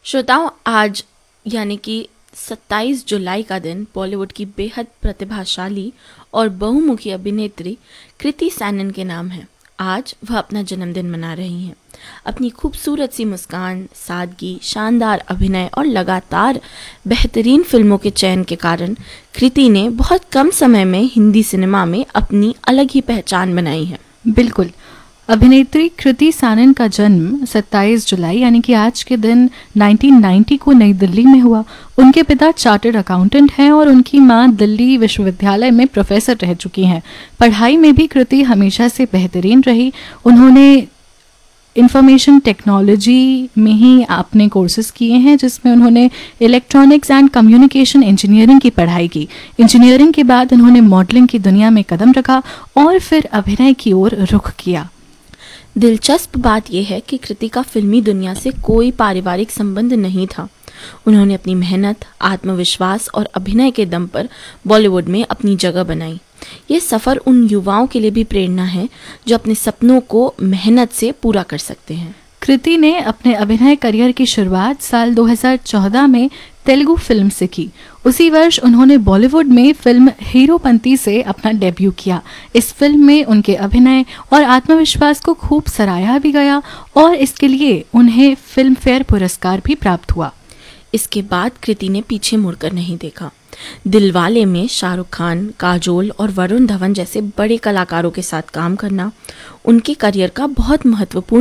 श्रोताओं, आज यानी कि 27 जुलाई का दिन बॉलीवुड की बेहद प्रतिभाशाली और बहुमुखी अभिनेत्री कृति सैनन के नाम है। आज वह अपना जन्मदिन मना रही हैं। अपनी खूबसूरत सी मुस्कान, सादगी, शानदार अभिनय और लगातार बेहतरीन फिल्मों के चयन के कारण कृति ने बहुत कम समय में हिंदी सिनेमा में अपनी अलग ही पहचान बनाई है। बिल्कुल। अभिनेत्री कृति सैनन का जन्म 27 जुलाई यानी कि आज के दिन 1990 को नई दिल्ली में हुआ। उनके पिता चार्टर्ड अकाउंटेंट हैं और उनकी मां दिल्ली विश्वविद्यालय में प्रोफेसर रह चुकी हैं। पढ़ाई में भी कृति हमेशा से बेहतरीन रही। उन्होंने इंफॉर्मेशन टेक्नोलॉजी में ही अपने कोर्सेज किए हैं, जिसमें उन्होंने इलेक्ट्रॉनिक्स एंड कम्युनिकेशन इंजीनियरिंग की पढ़ाई की। इंजीनियरिंग के बाद उन्होंने मॉडलिंग की दुनिया में कदम रखा और फिर अभिनय की ओर रुख किया। दिलचस्प बात यह है कि कृति का फिल्मी दुनिया से कोई पारिवारिक संबंध नहीं था। उन्होंने अपनी मेहनत, आत्मविश्वास और अभिनय के दम पर बॉलीवुड में अपनी जगह बनाई। ये सफ़र उन युवाओं के लिए भी प्रेरणा है जो अपने सपनों को मेहनत से पूरा कर सकते हैं। कृति ने अपने अभिनय करियर की शुरुआत साल 2014 में तेलुगु फिल्म से की। उसी वर्ष उन्होंने बॉलीवुड में फिल्म हीरोपंती से अपना डेब्यू किया। इस फिल्म में उनके अभिनय और आत्मविश्वास को खूब सराहा भी गया और इसके लिए उन्हें फिल्म फेयर पुरस्कार भी प्राप्त हुआ। इसके बाद कृति ने पीछे मुड़कर नहीं देखा। दिलवाले में शाहरुख खान, काजोल और वरुण धवन जैसे बड़े कलाकारों के साथ काम करना उनके करियर का बहुत महत्वपूर्ण